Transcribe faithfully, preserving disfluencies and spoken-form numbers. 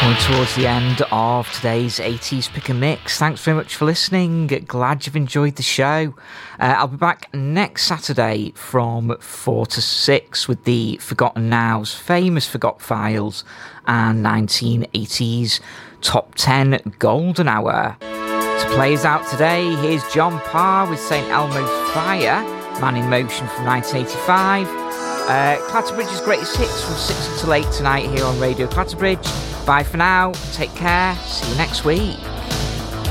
Towards the end of today's eighties Pick and Mix. Thanks very much for listening. Glad you've enjoyed the show. Uh, I'll be back next Saturday from four to six with the Forgotten Nows, famous Forgot Files, and nineteen eighties Top ten Golden Hour. To play us out today, here's John Parr with Saint Elmo's Fire, Man in Motion from nineteen eighty-five. Uh, Clatterbridge's greatest hits from six until eight tonight here on Radio Clatterbridge. Bye for now, take care, see you next week.